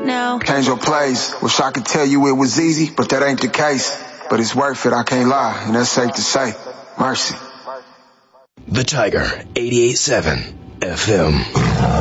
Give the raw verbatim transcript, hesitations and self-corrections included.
now. Change your plays. Wish I could tell you it was easy, but that ain't the case. But it's worth it, I can't lie, and that's safe to say. Mercy. The Tiger, eighty-eight point seven F M.